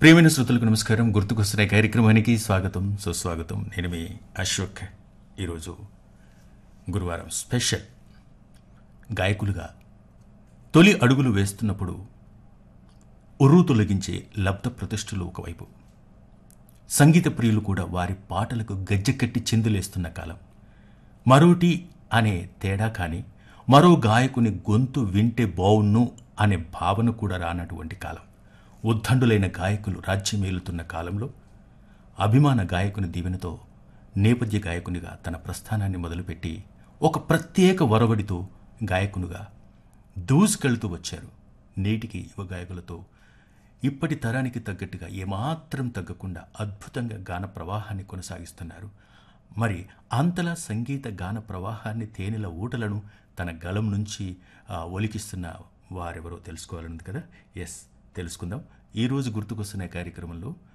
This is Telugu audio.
ప్రియమైన శ్రోతలకు నమస్కారం. గుర్తుకొస్తున్న కార్యక్రమానికి స్వాగతం, సుస్వాగతం. నేను మీ అశోక్. ఈరోజు గురువారం స్పెషల్. గాయకులుగా తొలి అడుగులు వేస్తున్నప్పుడు ఉర్రు తొలగించే లబ్ధ ప్రతిష్ఠలు ఒకవైపు, సంగీత ప్రియులు కూడా వారి పాటలకు గజ్జెకట్టి చిందులేస్తున్న కాలం. మరోటి అనే తేడా కానీ, మరో గాయకుని గొంతు వింటే బావున్ను అనే భావన కూడా రానటువంటి కాలం. ఉద్దండులైన గాయకులు రాజ్యమేలుతున్న కాలంలో అభిమాన గాయకుని దీవెనతో నేపథ్య గాయకునిగా తన ప్రస్థానాన్ని మొదలుపెట్టి ఒక ప్రత్యేక వరవడితో గాయకునిగా దూసుకెళ్తూ వచ్చారు. నేటికి యువ గాయకులతో ఇప్పటి తరానికి తగ్గట్టుగా ఏమాత్రం తగ్గకుండా అద్భుతంగా గాన ప్రవాహాన్ని కొనసాగిస్తున్నారు. మరి అంతలా సంగీత గాన ప్రవాహాన్ని, తేనెల ఊటలను తన గలం నుంచి ఒలికిస్తున్న వారెవరో తెలుసుకోవాలనుంది కదా. ఎస్, తెలుసుకుందాం. ఈరోజు గుర్తుకొస్తున్న కార్యక్రమంలో